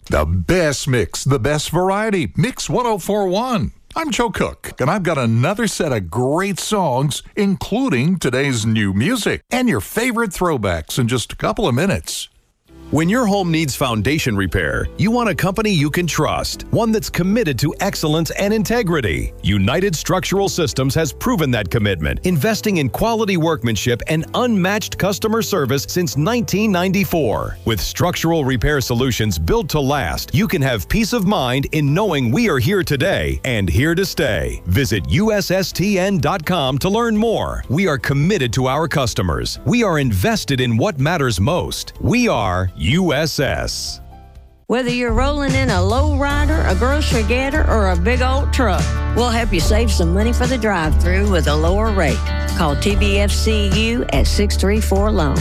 The best mix, the best variety. Mix 1041. I'm Joe Cook, and I've got another set of great songs, including today's new music and your favorite throwbacks in just a couple of minutes. When your home needs foundation repair, you want a company you can trust, one that's committed to excellence and integrity. United Structural Systems has proven that commitment, investing in quality workmanship and unmatched customer service since 1994. With structural repair solutions built to last, you can have peace of mind in knowing we are here today and here to stay. Visit USSTN.com to learn more. We are committed to our customers. We are invested in what matters most. We are USS. Whether you're rolling in a low-rider, a grocery getter, or a big old truck, we'll help you save some money for the drive-thru with a lower rate. Call TBFCU at 634-LOAN.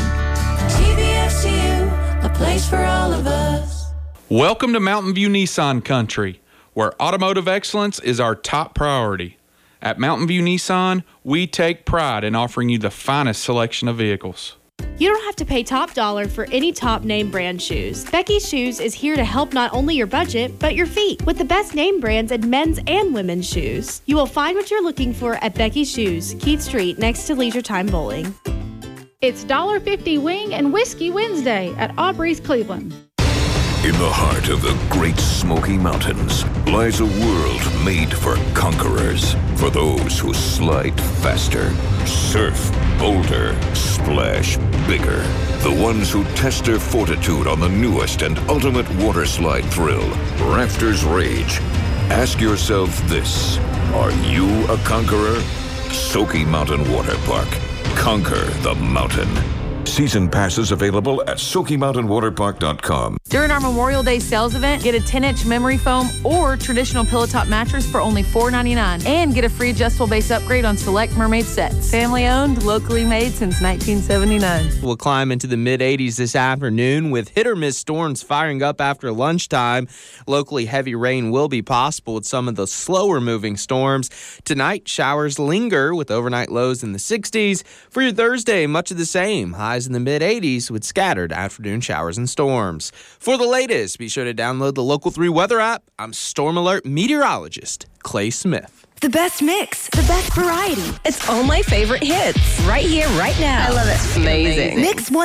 TBFCU, a place for all of us. Welcome to Mountain View Nissan Country, where automotive excellence is our top priority. At Mountain View Nissan, we take pride in offering you the finest selection of vehicles. You don't have to pay top dollar for any top name brand shoes. Becky's Shoes is here to help not only your budget, but your feet with the best name brands in men's and women's shoes. You will find what you're looking for at Becky's Shoes, Keith Street, next to Leisure Time Bowling. It's $1.50 Wing and Whiskey Wednesday at Aubrey's Cleveland. In the heart of the Great Smoky Mountains lies a world made for conquerors, for those who slide faster, surf bolder, splash bigger, the ones who test their fortitude on the newest and ultimate water slide thrill, Rafters Rage. Ask yourself this: are you a conqueror? Smoky Mountain Water Park. Conquer the mountain. Season passes available at SmokyMountainWaterPark.com. During our Memorial Day sales event, get a 10-inch memory foam or traditional pillow top mattress for only $4.99 and get a free adjustable base upgrade on select Mermaid sets. Family owned, locally made since 1979. We'll climb into the mid-80s this afternoon with hit-or-miss storms firing up after lunchtime. Locally heavy rain will be possible with some of the slower-moving storms. Tonight, showers linger with overnight lows in the 60s. For your Thursday, much of the same. Highs in the mid-80s with scattered afternoon showers and storms. For the latest, be sure to download the Local 3 weather app. I'm Storm Alert meteorologist Clay Smith. The best mix, the best variety. It's all my favorite hits right here, right now. I love it. Amazing. Mix